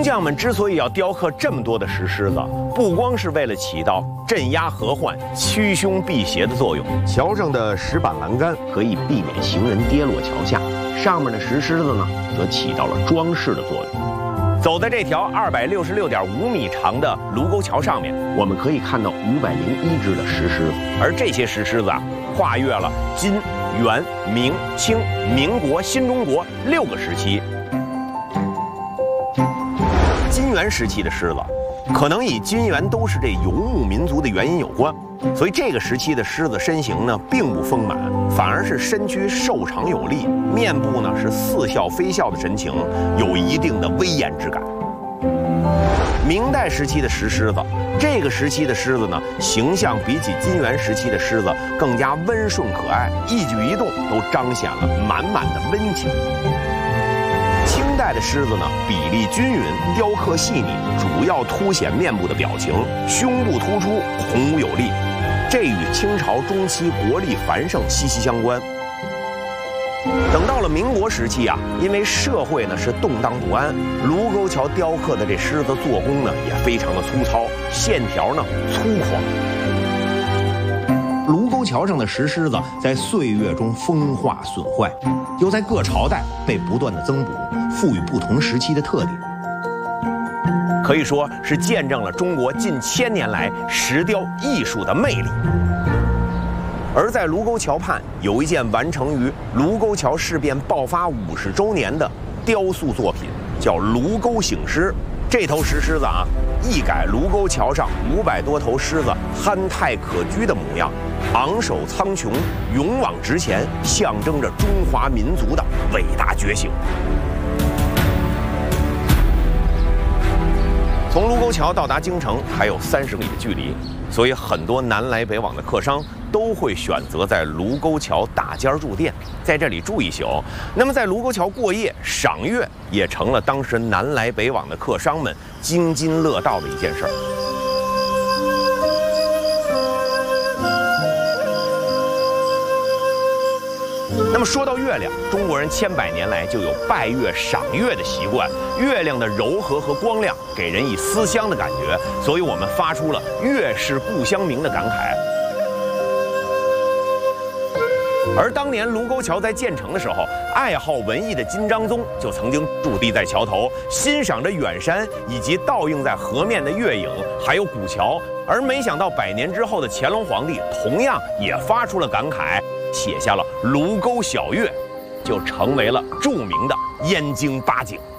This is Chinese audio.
匠们之所以要雕刻这么多的石狮子，不光是为了起到镇压河患、驱凶避邪的作用。桥上的石板栏杆可以避免行人跌落桥下，上面的石狮子呢，则起到了装饰的作用。走在这条266.5米长的卢沟桥上面，我们可以看到501只的石狮子，而这些石狮子啊，跨越了金、元、明、清、民国、新中国6个时期。金元时期的狮子，可能以金元都是这游牧民族的原因有关，所以这个时期的狮子身形呢并不丰满，反而是身躯瘦长有力，面部呢是似笑非笑的神情，有一定的威严之感。明代时期的石狮子，这个时期的狮子呢，形象比起金元时期的狮子更加温顺可爱，一举一动都彰显了满满的温情。清代的狮子呢，比例均匀，雕刻细腻，主要凸显面部的表情，胸部突出，孔武有力，这与清朝中期国力繁盛息息相关。等到了民国时期啊，因为社会呢是动荡不安，卢沟桥雕刻的这狮子做工呢也非常的粗糙，线条呢粗犷。卢沟桥上的石狮子在岁月中风化损坏，又在各朝代被不断的增补，赋予不同时期的特点，可以说是见证了中国近1000年来石雕艺术的魅力。而在卢沟桥畔有一件完成于卢沟桥事变爆发50周年的雕塑作品，叫卢沟醒狮。这头石狮子啊，一改卢沟桥上500多头狮子憨态可掬的模样，昂首苍穹，勇往直前，象征着中华民族的伟大觉醒。从卢沟桥到达京城还有30里的距离，所以很多南来北往的客商都会选择在卢沟桥大间住店，在这里住一宿。那么在卢沟桥过夜赏月，也成了当时南来北往的客商们津津乐道的一件事儿。那么说到月亮，中国人千百年来就有拜月赏月的习惯。月亮的柔和和光亮给人以思乡的感觉，所以我们发出了“月是故乡明”的感慨。而当年卢沟桥在建成的时候，爱好文艺的金章宗就曾经驻地在桥头，欣赏着远山以及倒映在河面的月影，还有古桥。而没想到100年之后的乾隆皇帝同样也发出了感慨，写下了《卢沟晓月》，就成为了著名的燕京八景。